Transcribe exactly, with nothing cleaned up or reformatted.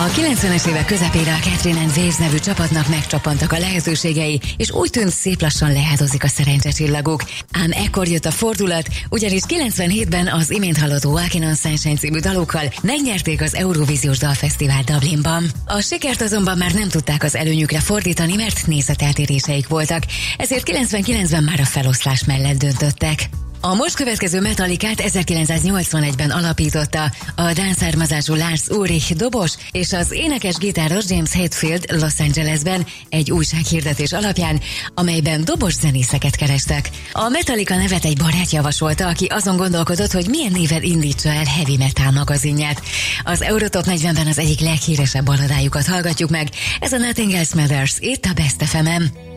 A kilencvenes évek közepére a Catherine and Waves nevű csapatnak megcsapantak a lehetőségei, és úgy tűnt, szép lassan leáldozik a szerencsecsillaguk. Ám ekkor jött a fordulat, ugyanis kilencvenhétben az imént hallott Walking on Sunshine című dalukkal megnyerték az Eurovíziós Dalfesztivál Dublinban. A sikert azonban már nem tudták az előnyükre fordítani, mert nézeteltéréseik voltak, ezért kilencvenkilencben már a feloszlás mellett döntöttek. A most következő Metallicát ezerkilencszáznyolcvanegyben alapította a dán származású Lars Ulrich dobos és az énekes-gitáros James Hetfield Los Angelesben egy újsághirdetés alapján, amelyben dobos zenészeket kerestek. A Metallica nevet egy barát javasolta, aki azon gondolkodott, hogy milyen néven indítsa el Heavy Metal magazinját. Az Eurotop negyvenben az egyik leghíresebb baladájukat hallgatjuk meg, ez a Nothing Else Matters, itt a Best ef emen.